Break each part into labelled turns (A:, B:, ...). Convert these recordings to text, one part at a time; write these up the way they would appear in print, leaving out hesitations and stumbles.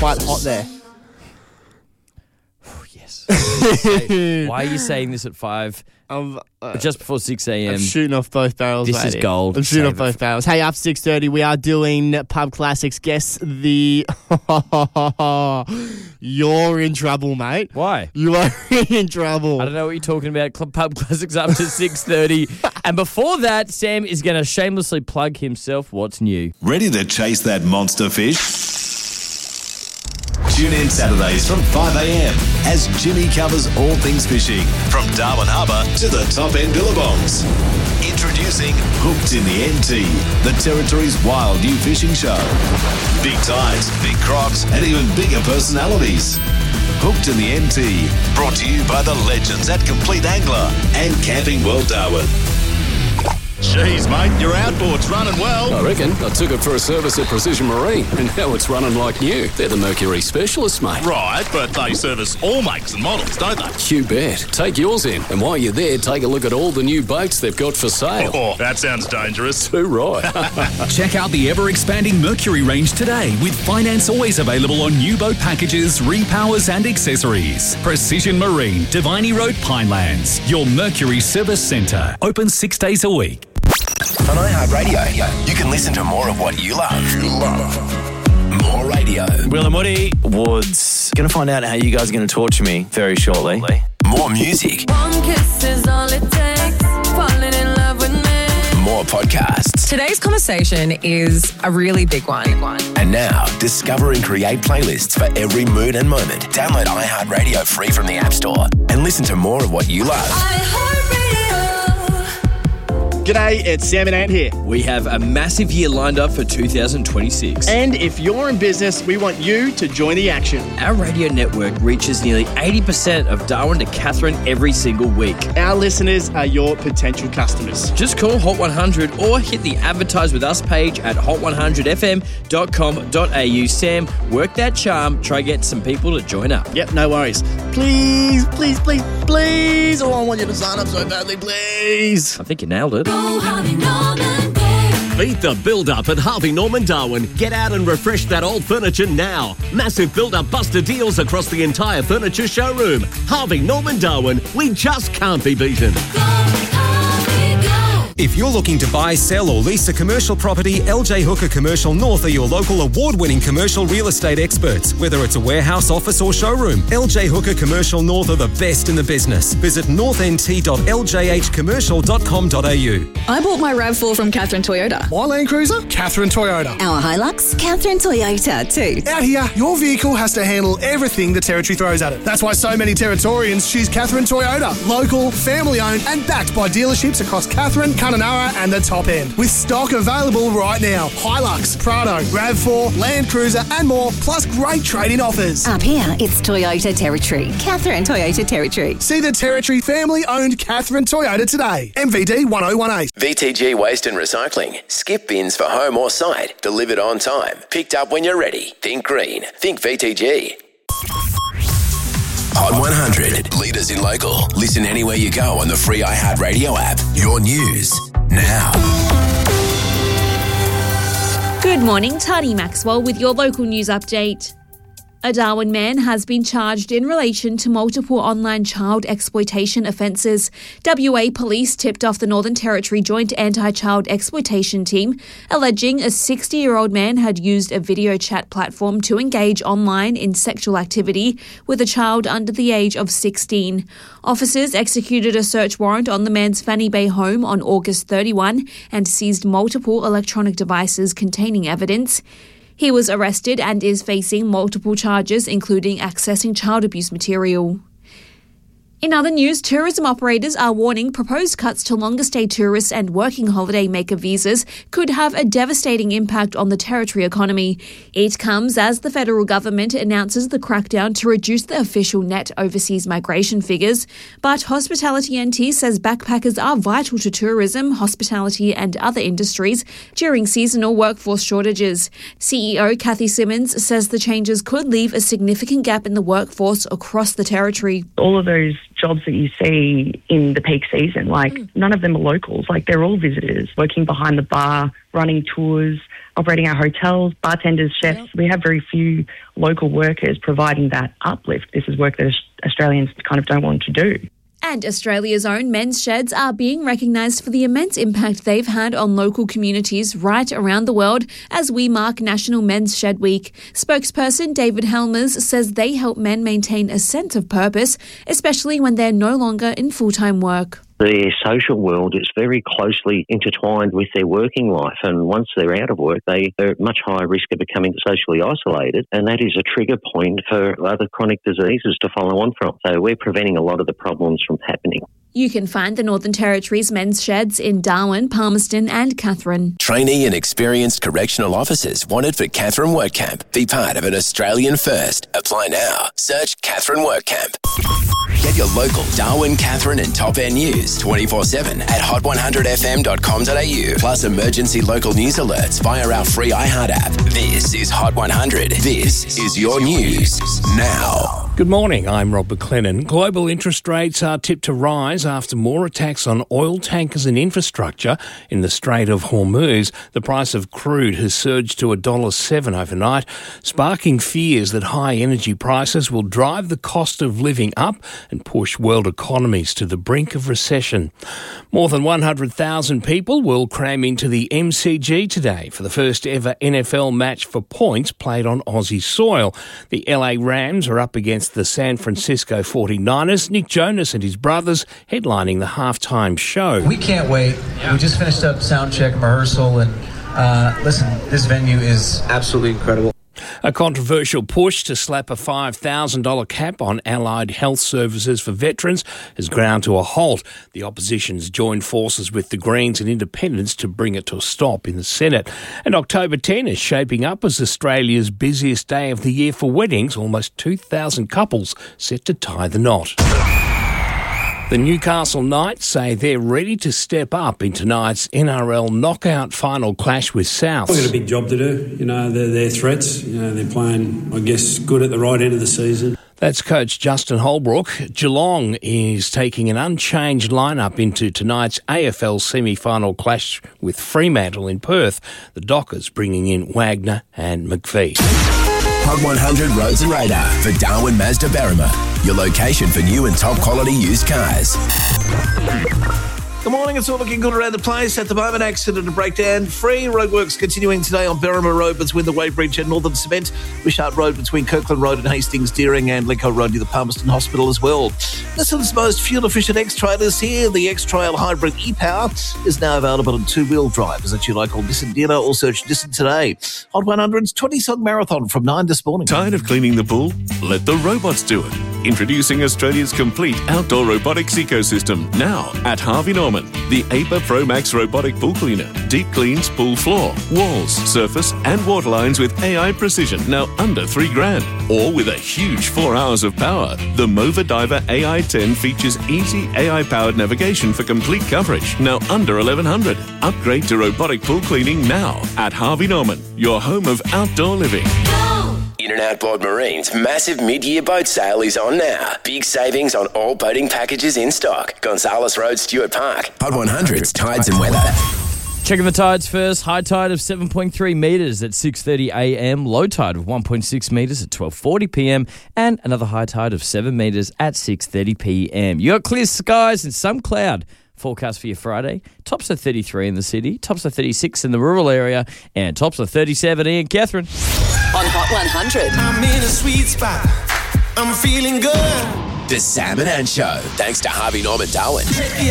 A: quite hot there.
B: Yes. Why are you saying this at 5? Just before 6 a.m.
A: I'm shooting off both barrels.
B: This is gold.
A: I'm shooting off both barrels. Hey, after 6:30, we are doing Pub Classics. Guess the... You're in trouble, mate.
B: Why?
A: You are in trouble.
B: I don't know what you're talking about. Pub Classics up to 6:30. And before that, Sam is going to shamelessly plug himself. What's new?
C: Ready to chase that monster fish? Tune in Saturdays from 5 a.m. as Jimmy covers all things fishing, from Darwin Harbour to the top end billabongs. Introducing Hooked in the NT, the Territory's wild new fishing show. Big tides, big crocs, and even bigger personalities. Hooked in the NT, brought to you by the legends at Complete Angler and Camping World Darwin. Jeez, mate, your outboard's running well.
D: I reckon. I took it for a service at Precision Marine, and now it's running like new. They're the Mercury specialists, mate.
C: Right, but they service all makes and models, don't they?
D: You bet. Take yours in, and while you're there, take a look at all the new boats they've got for sale.
C: Oh, that sounds dangerous.
D: Too right.
E: Check out the ever-expanding Mercury range today, with finance always available on new boat packages, repowers and accessories. Precision Marine, Diviny Road, Pinelands. Your Mercury Service Centre. Open 6 days a week.
F: On iHeartRadio, you can listen to more of what you love. More radio.
G: Will and Woody Woods. Going to find out how you guys are going to torture me very shortly.
F: More music.
H: One kiss is all it takes. Falling in love with me.
F: More podcasts.
I: Today's conversation is a really big one.
F: And now, discover and create playlists for every mood and moment. Download iHeartRadio free from the App Store and listen to more of what you love.
A: G'day, it's Sam and Ant here.
B: We have a massive year lined up for 2026.
A: And if you're in business, we want you to join the action.
B: Our radio network reaches nearly 80% of Darwin to Katherine every single week.
A: Our listeners are your potential customers.
B: Just call Hot 100 or hit the Advertise With Us page at hot100fm.com.au. Sam, work that charm. Try get some people to join up.
A: Yep, no worries. Please, please, please, please. Oh, I want you to sign up so badly, please.
B: I think you nailed it.
J: Beat the build-up at Harvey Norman Darwin. Get out and refresh that old furniture now. Massive build-up buster deals across the entire furniture showroom. Harvey Norman Darwin, we just can't be beaten.
K: If you're looking to buy, sell or lease a commercial property, LJ Hooker Commercial North are your local award-winning commercial real estate experts. Whether it's a warehouse, office or showroom, LJ Hooker Commercial North are the best in the business. Visit northnt.ljhcommercial.com.au.
L: I bought my RAV4 from Katherine Toyota.
M: My Land Cruiser? Katherine Toyota.
L: Our Hilux? Katherine Toyota too.
M: Out here, your vehicle has to handle everything the Territory throws at it. That's why so many Territorians choose Katherine Toyota. Local, family-owned and backed by dealerships across Katherine, Kununurra and the top end. With stock available right now. Hilux, Prado, RAV4, Land Cruiser and more, plus great trade-in offers.
L: Up here, it's Toyota Territory. Katherine Toyota Territory.
M: See the Territory family-owned Katherine Toyota today. MVD 1018.
F: VTG Waste and Recycling. Skip bins for home or site. Delivered on time. Picked up when you're ready. Think green. Think VTG. Hot 100. Leaders in local. Listen anywhere you go on the free iHeartRadio app. Your news now.
N: Good morning, Tani Maxwell with your local news update. A Darwin man has been charged in relation to multiple online child exploitation offences. WA Police tipped off the Northern Territory Joint Anti-Child Exploitation Team, alleging a 60-year-old man had used a video chat platform to engage online in sexual activity with a child under the age of 16. Officers executed a search warrant on the man's Fanny Bay home on August 31 and seized multiple electronic devices containing evidence. He was arrested and is facing multiple charges, including accessing child abuse material. In other news, tourism operators are warning proposed cuts to longer stay tourists and working holiday maker visas could have a devastating impact on the Territory economy. It comes as the federal government announces the crackdown to reduce the official net overseas migration figures. But Hospitality NT says backpackers are vital to tourism, hospitality and other industries during seasonal workforce shortages. CEO Kathy Simmons says the changes could leave a significant gap in the workforce across the Territory.
O: All of those jobs that you see in the peak season. Like, none of them are locals. Like, they're all visitors working behind the bar, running tours, operating our hotels, bartenders, chefs. Yep. We have very few local workers providing that uplift. This is work that Australians kind of don't want to do.
N: And Australia's own men's sheds are being recognised for the immense impact they've had on local communities right around the world as we mark National Men's Shed Week. Spokesperson David Helmers says they help men maintain a sense of purpose, especially when they're no longer in full-time work.
P: Their social world is very closely intertwined with their working life, and once they're out of work, they're at much higher risk of becoming socially isolated, and that is a trigger point for other chronic diseases to follow on from. So we're preventing a lot of the problems from happening.
N: You can find the Northern Territory's men's sheds in Darwin, Palmerston and Katherine.
F: Trainee and experienced correctional officers wanted for Katherine Work Camp. Be part of an Australian first. Apply now. Search Katherine Work Camp. Get your local Darwin, Katherine and Top End news 24/7 at hot100fm.com.au. Plus emergency local news alerts via our free iHeart app. This is Hot 100. This is your news now.
Q: Good morning, I'm Rob McLennan. Global interest rates are tipped to rise after more attacks on oil tankers and infrastructure in the Strait of Hormuz. The price of crude has surged to $1.07 overnight, sparking fears that high energy prices will drive the cost of living up and push world economies to the brink of recession. More than 100,000 people will cram into the MCG today for the first ever NFL match for points played on Aussie soil. The LA Rams are up against the San Francisco 49ers. Nick Jonas and his brothers headlining the halftime show.
R: We can't wait. We just finished up sound check rehearsal, and listen, this venue is absolutely incredible.
Q: A controversial push to slap a $5,000 cap on allied health services for veterans has ground to a halt. The opposition's joined forces with the Greens and Independents to bring it to a stop in the Senate. And October 10 is shaping up as Australia's busiest day of the year for weddings. Almost 2,000 couples set to tie the knot. The Newcastle Knights say they're ready to step up in tonight's NRL knockout final clash with Souths.
S: We've got a big job to do. They're threats. They're playing, I guess, good at the right end of the season.
Q: That's coach Justin Holbrook. Geelong is taking an unchanged lineup into tonight's AFL semi-final clash with Fremantle in Perth. The Dockers bringing in Wagner and McPhee.
F: Hot 100 Roads and Radar for Darwin Mazda Berrima. Your location for new and top quality used cars.
T: Good morning, it's all looking good around the place. At the moment, accident and breakdown free. Roadworks continuing today on Berrima Road between the Weybridge and Northern Cement. Wishart Road between Kirkland Road and Hastings, Deering, and Lincoln Road near the Palmerston Hospital as well. Listen, most fuel-efficient X-Trailers here. The X-Trail Hybrid E-Power is now available in two-wheel drive. Visit your local Nissan dealer or search Nissan today. Hot 100's 20-song marathon from 9 this morning.
C: Tired of cleaning the pool? Let the robots do it. Introducing Australia's complete outdoor robotics ecosystem now at Harvey Norman. The APA Pro Max robotic pool cleaner deep cleans pool floor, walls, surface and water lines with AI precision, now under $3,000. Or with a huge 4 hours of power. The Mova Diver AI-10 features easy AI-powered navigation for complete coverage, now under $1,100. Upgrade to robotic pool cleaning now at Harvey Norman, your home of outdoor living.
F: In and Outboard Marine's massive mid-year boat sale is on now. Big savings on all boating packages in stock. Gonzales Road, Stuart Park. Hot 100's Tides and Weather.
B: Checking the tides first. High tide of 7.3 metres at 6:30 a.m. Low tide of 1.6 metres at 12:40 p.m. And another high tide of 7 metres at 6:30 p.m. You got clear skies and some cloud. Forecast for your Friday. Tops are 33 in the city, tops are 36 in the rural area, and tops are 37 in Katherine.
L: On Hot 100.
F: I'm in a sweet spot. I'm feeling good. The Sam and Ann Show. Thanks to Harvey Norman Darwin.
A: Good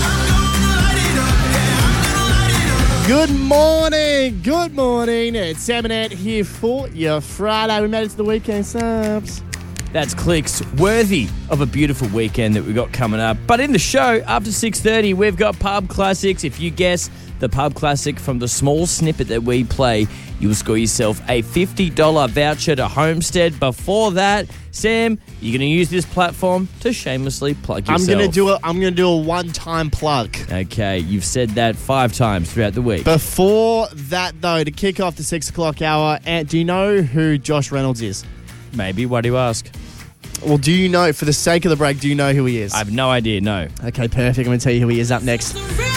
A: morning. It's Sam and Ant here for your Friday. We made it to the weekend, subs.
B: That's clicks worthy of a beautiful weekend that we've got coming up. But in the show, after 6:30, we've got pub classics. If you guess the pub classic from the small snippet that we play, you'll score yourself a $50 voucher to Homestead. Before that, Sam, you're going to use this platform to shamelessly plug yourself.
A: I'm going to do a one-time plug.
B: Okay, you've said that 5 times throughout the week.
A: Before that, though, to kick off the 6 o'clock hour, Ant, do you know who Josh Reynolds is?
B: Maybe. Why do you ask?
A: Well, do you know, for the sake of the break, do you know who he is?
B: I have no idea, no.
A: Okay, perfect. I'm going to tell you who he is up next.